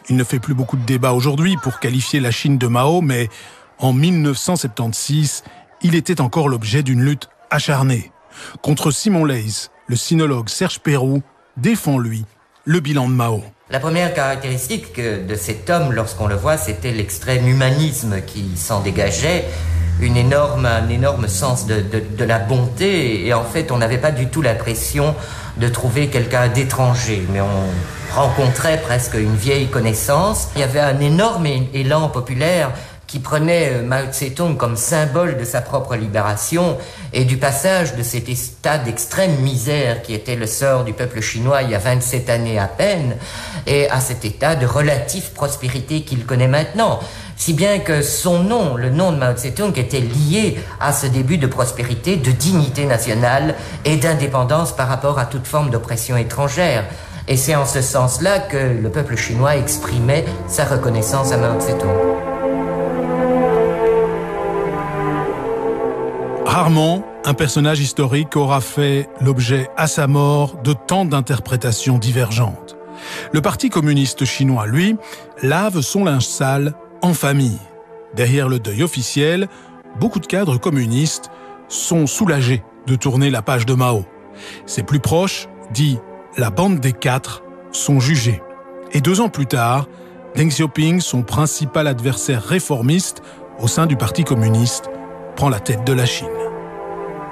Il ne fait plus beaucoup de débats aujourd'hui pour qualifier la Chine de Mao, mais en 1976, il était encore l'objet d'une lutte acharnée. Contre Simon Leys, le sinologue Serge Peroux défend, lui, le bilan de Mao. La première caractéristique de cet homme, lorsqu'on le voit, c'était l'extrême humanisme qui s'en dégageait, un énorme sens de la bonté, et en fait, on n'avait pas du tout l'impression de trouver quelqu'un d'étranger, mais on rencontrait presque une vieille connaissance. Il y avait un énorme élan populaire qui prenait Mao Tse-tung comme symbole de sa propre libération et du passage de cet état d'extrême misère qui était le sort du peuple chinois il y a 27 années à peine, et à cet état de relative prospérité qu'il connaît maintenant. Si bien que son nom, le nom de Mao Tse-tung, était lié à ce début de prospérité, de dignité nationale et d'indépendance par rapport à toute forme d'oppression étrangère. Et c'est en ce sens-là que le peuple chinois exprimait sa reconnaissance à Mao Tse-tung. Rarement, un personnage historique aura fait l'objet à sa mort de tant d'interprétations divergentes. Le Parti communiste chinois, lui, lave son linge sale en famille. Derrière le deuil officiel, beaucoup de cadres communistes sont soulagés de tourner la page de Mao. Ses plus proches, dit la bande des quatre, sont jugés. Et 2 ans plus tard, Deng Xiaoping, son principal adversaire réformiste au sein du Parti communiste, prend la tête de la Chine.